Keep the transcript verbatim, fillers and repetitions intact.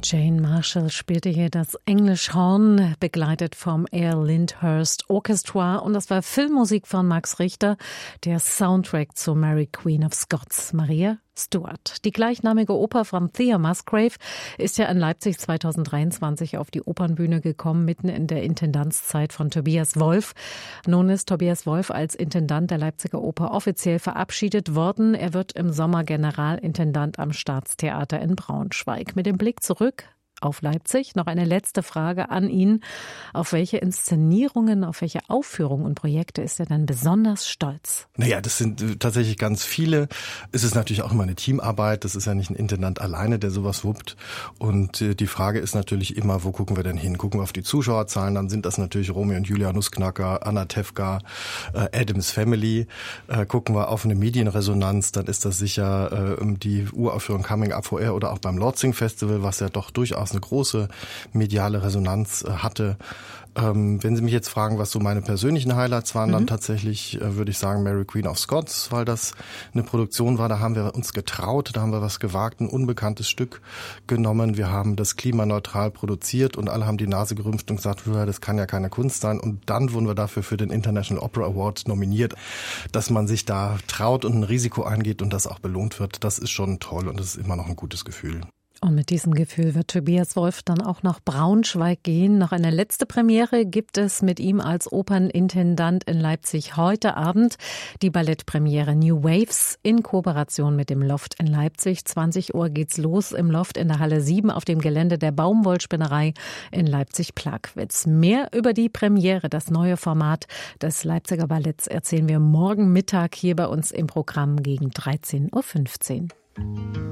Jane Marshall spielte hier das English Horn, begleitet vom Air Lyndhurst Orchestra, und das war Filmmusik von Max Richter, der Soundtrack zu Mary Queen of Scots, Maria Stuart. Die gleichnamige Oper von Thea Musgrave ist ja in Leipzig zweitausenddreiundzwanzig auf die Opernbühne gekommen, mitten in der Intendanzzeit von Tobias Wolff. Nun ist Tobias Wolff als Intendant der Leipziger Oper offiziell verabschiedet worden. Er wird im Sommer Generalintendant am Staatstheater in Braunschweig. Mit dem Blick zurück auf Leipzig noch eine letzte Frage an ihn. Auf welche Inszenierungen, auf welche Aufführungen und Projekte ist er denn besonders stolz? Naja, das sind äh, tatsächlich ganz viele. Es ist natürlich auch immer eine Teamarbeit. Das ist ja nicht ein Intendant alleine, der sowas wuppt. Und äh, die Frage ist natürlich immer, wo gucken wir denn hin? Gucken wir auf die Zuschauerzahlen, dann sind das natürlich Romeo und Julia, Nussknacker, Anna Tefka, äh, Addams Family. Äh, gucken wir auf eine Medienresonanz, dann ist das sicher äh, die Uraufführung Coming Up for Air oder auch beim Lordsing Festival, was ja doch durchaus eine große mediale Resonanz äh, hatte. Ähm, wenn Sie mich jetzt fragen, was so meine persönlichen Highlights waren, mhm. dann tatsächlich äh, würde ich sagen Mary Queen of Scots, weil das eine Produktion war, da haben wir uns getraut, da haben wir was gewagt, ein unbekanntes Stück genommen. Wir haben das klimaneutral produziert und alle haben die Nase gerümpft und gesagt, das kann ja keine Kunst sein. Und dann wurden wir dafür für den International Opera Award nominiert. Dass man sich da traut und ein Risiko eingeht und das auch belohnt wird, das ist schon toll und das ist immer noch ein gutes Gefühl. Und mit diesem Gefühl wird Tobias Wolff dann auch nach Braunschweig gehen. Noch eine letzte Premiere gibt es mit ihm als Opernintendant in Leipzig heute Abend. Die Ballettpremiere New Waves in Kooperation mit dem Loft in Leipzig. zwanzig Uhr geht's los im Loft in der Halle sieben auf dem Gelände der Baumwollspinnerei in Leipzig-Plagwitz. Mehr über die Premiere, das neue Format des Leipziger Balletts, erzählen wir morgen Mittag hier bei uns im Programm gegen dreizehn Uhr fünfzehn.